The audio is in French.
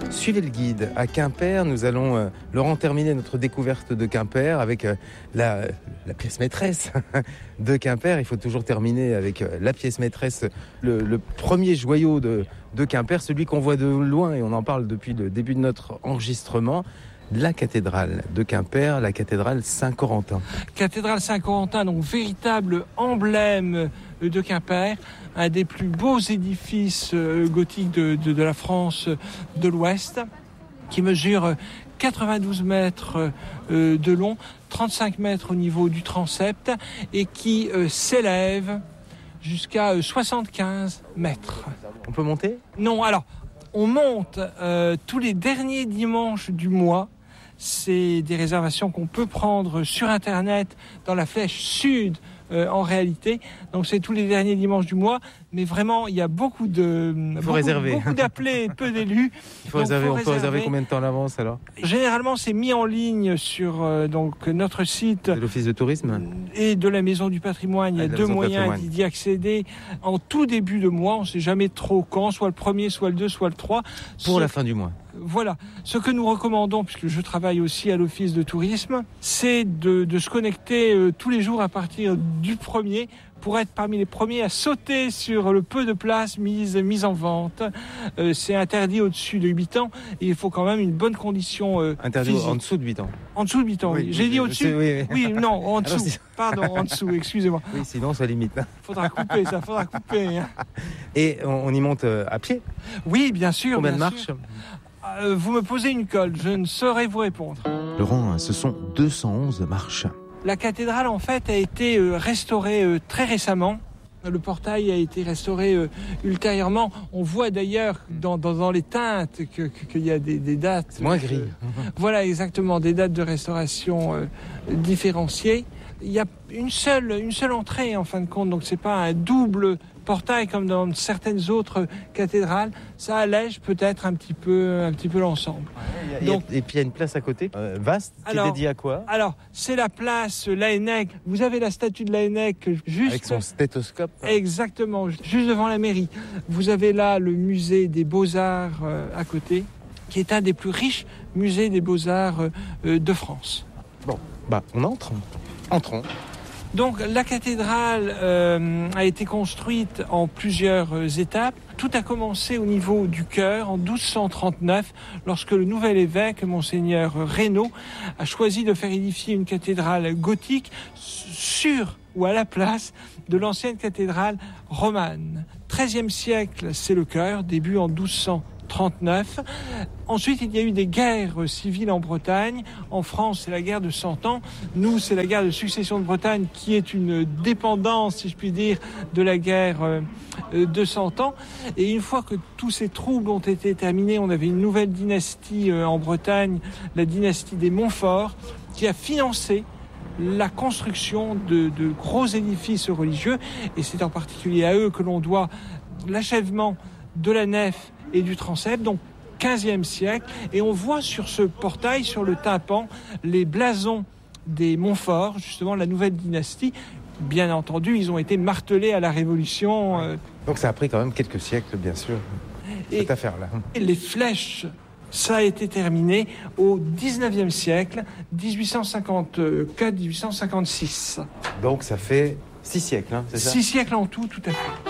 Suivez le guide à Quimper. Nous allons, Laurent, terminer notre découverte de Quimper avec la pièce maîtresse de Quimper. Il faut toujours terminer avec la pièce maîtresse, le premier joyau de Quimper, celui qu'on voit de loin et on en parle depuis le début de notre enregistrement. La cathédrale de Quimper, la cathédrale Saint-Corentin. Cathédrale Saint-Corentin, donc véritable emblème de Quimper, un des plus beaux édifices gothiques de la France de l'Ouest, qui mesure 92 mètres de long, 35 mètres au niveau du transept et qui s'élève jusqu'à 75 mètres. On peut monter ? Non, alors, on monte tous les derniers dimanches du mois. C'est des réservations qu'on peut prendre sur Internet dans la flèche sud en réalité. Donc c'est tous les derniers dimanches du mois. Mais vraiment, il y a beaucoup d'appelés, peu d'élus. On peut réserver combien de temps à l'avance alors ? Généralement, c'est mis en ligne sur donc notre site. De l'Office de tourisme ? Et de la Maison du patrimoine. Il y a deux moyens d'y accéder en tout début de mois. On ne sait jamais trop quand, soit le 1er, soit le 2, soit le 3. Pour la fin du mois. Voilà. Ce que nous recommandons, puisque je travaille aussi à l'Office de tourisme, c'est de se connecter tous les jours à partir du 1er pour être parmi les premiers à sauter sur le peu de places mises en vente. C'est interdit au-dessus de 8 ans et il faut quand même une bonne condition interdit physique. En dessous de 8 ans. En dessous de 8 ans, oui. J'ai dit au-dessus ? Oui, non, en dessous. Pardon, en dessous, excusez-moi. Oui, sinon ça limite. Faudra couper. Hein. Et on y monte à pied ? Oui, bien sûr. Combien de marches ? Vous me posez une colle, je ne saurais vous répondre. Laurent, ce sont 211 marches. La cathédrale, en fait, a été restaurée très récemment. Le portail a été restauré ultérieurement. On voit d'ailleurs dans les teintes qu'il y a des dates. Moins gris. Voilà, exactement, des dates de restauration différenciées. Il y a une seule entrée, en fin de compte, donc c'est pas un double portail comme dans certaines autres cathédrales. Ça allège peut-être un petit peu l'ensemble. Et puis il y a une place à côté, vaste, qui est dédiée à quoi ? Alors, c'est la place Laënnec. Vous avez la statue de Laënnec juste... Avec son stéthoscope. Exactement, juste devant la mairie. Vous avez là le musée des Beaux-Arts à côté, qui est un des plus riches musées des Beaux-Arts de France. Bon, on entre. Entrons. Donc la cathédrale a été construite en plusieurs étapes. Tout a commencé au niveau du chœur en 1239, lorsque le nouvel évêque, monseigneur Reynaud, a choisi de faire édifier une cathédrale gothique sur ou à la place de l'ancienne cathédrale romane. 13e siècle, c'est le chœur, début en 1239. Ensuite, il y a eu des guerres civiles en Bretagne. En France, c'est la guerre de 100 ans. Nous, c'est la guerre de succession de Bretagne qui est une dépendance, si je puis dire, de la guerre de 100 ans. Et une fois que tous ces troubles ont été terminés, on avait une nouvelle dynastie en Bretagne, la dynastie des Montfort, qui a financé la construction de gros édifices religieux. Et c'est en particulier à eux que l'on doit l'achèvement de la nef et du transept, donc 15e siècle, et on voit sur ce portail, sur le tympan, les blasons des Montfort, justement la nouvelle dynastie. Bien entendu, ils ont été martelés à la Révolution. Donc ça a pris quand même quelques siècles, bien sûr, cette affaire-là. Et les flèches, ça a été terminé au 19e siècle, 1854-1856. Donc ça fait 6 siècles, c'est ça ? 6 siècles en tout à fait.